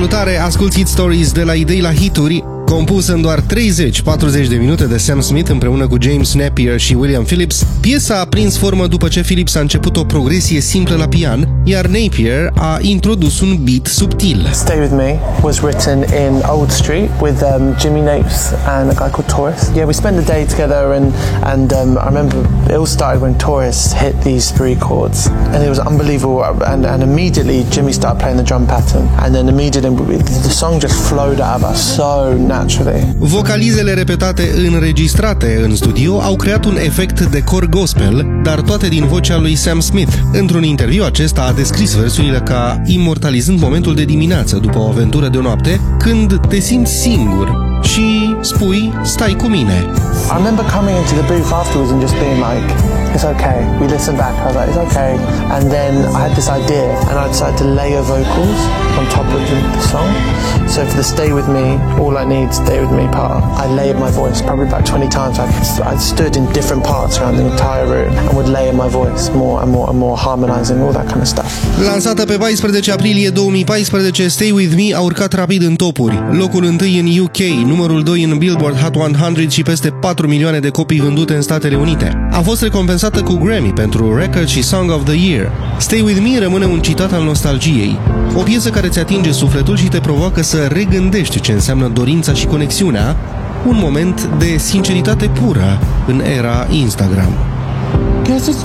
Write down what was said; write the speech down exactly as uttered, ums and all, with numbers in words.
Salutare, asculți Hit Stories de la idei la hituri, compus în doar treizeci patruzeci de minute de Sam Smith împreună cu James Napier și William Phillips. Piesa a prins formă după ce Phillips a început o progresie simplă la pian, iar Napier a introdus un beat subtil. Stay With Me was written in Old Street with um, Jimmy Napes and a guy called Taurus. Yeah, we spent the day together and, and um, I remember it all started when Taurus hit these three chords and it was unbelievable, and, and immediately Jimmy started playing the drum pattern and then immediately the song just flowed out of us so naturally. Vocalizele repetate înregistrate în studio au creat un efect de cor gospel, dar toate din vocea lui Sam Smith. Într-un interviu acesta a descris versurile ca imortalizând momentul de dimineață după o aventură de o noapte, când te simți singur și spui, stai cu mine. I remember coming into the booth afterwards and just being like, it's okay. We listened back, I was like, it's okay. And then I had this idea and I decided to layer vocals on top of the, the song. So for the Stay With Me, All I Need, Stay With Me part, I layered my voice probably about twenty times. I, I stood in different parts around the entire room and would layer my voice more and more and more, harmonizing, all that kind of stuff. Lansată pe paisprezece aprilie două mii paisprezece, Stay With Me a urcat rapid în topuri. Locul întâi în U K, numărul doi în Billboard Hot o sută și peste patru milioane de copii vândute în Statele Unite. A fost recompensată cu Grammy pentru Record și Song of the Year. Stay With Me rămâne un citat al nostalgiei, o piesă care ți atinge sufletul și te provoacă să regândești ce înseamnă dorința și conexiunea, un moment de sinceritate pură în era Instagram.